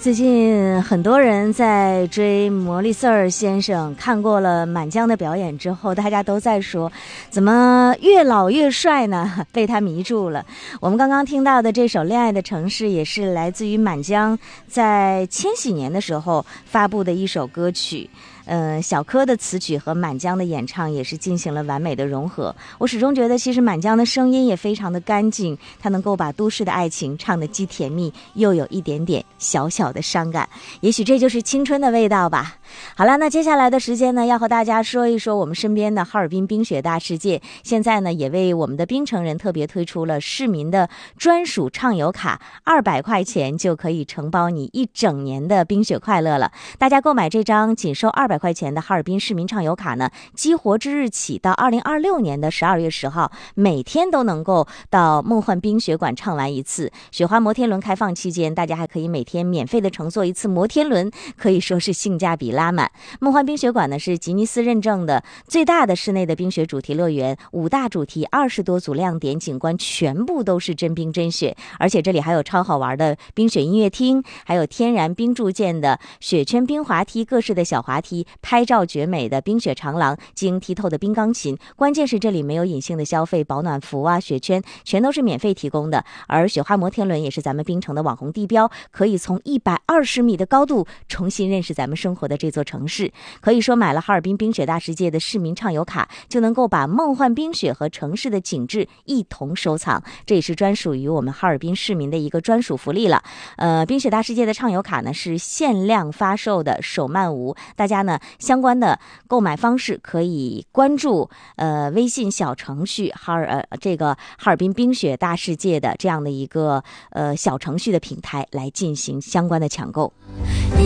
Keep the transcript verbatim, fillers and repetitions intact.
最近很多人在追魔力四儿先生，看过了满江的表演之后，大家都在说怎么越老越帅呢，被他迷住了。我们刚刚听到的这首《恋爱的城市》也是来自于满江在千禧年的时候发布的一首歌曲。呃，小柯的词曲和满江的演唱也是进行了完美的融合。我始终觉得，其实满江的声音也非常的干净，他能够把都市的爱情唱得既甜蜜，又有一点点小小的伤感。也许这就是青春的味道吧。好了，那接下来的时间呢，要和大家说一说我们身边的哈尔滨冰雪大世界。现在呢，也为我们的冰城人特别推出了市民的专属畅游卡，二百块钱就可以承包你一整年的冰雪快乐了。大家购买这张仅收二百块钱的哈尔滨市民畅游卡呢，激活之日起到二零二六年的十二月十号，每天都能够到梦幻冰雪馆畅玩一次。雪花摩天轮开放期间，大家还可以每天免费的乘坐一次摩天轮，可以说是性价比拉满。梦幻冰雪馆呢是吉尼斯认证的最大的室内的冰雪主题乐园，五大主题，二十多组亮点景观，全部都是真冰真雪，而且这里还有超好玩的冰雪音乐厅，还有天然冰铸件的雪圈冰滑梯，各式的小滑梯，拍照绝美的冰雪长廊，晶莹剔透的冰钢琴。关键是这里没有隐性的消费，保暖服啊、雪圈全都是免费提供的。而雪花摩天轮也是咱们冰城的网红地标，可以从一百二十米的高度重新认识咱们生活的这座城市。可以说买了哈尔滨冰雪大世界的市民畅游卡，就能够把梦幻冰雪和城市的景致一同收藏，这也是专属于我们哈尔滨市民的一个专属福利了。呃，冰雪大世界的畅游卡呢是限量发售的，首漫无。大家呢相关的购买方式可以关注呃微信小程序哈尔呃这个哈尔滨冰雪大世界的这样的一个呃小程序的平台来进行相关的抢购。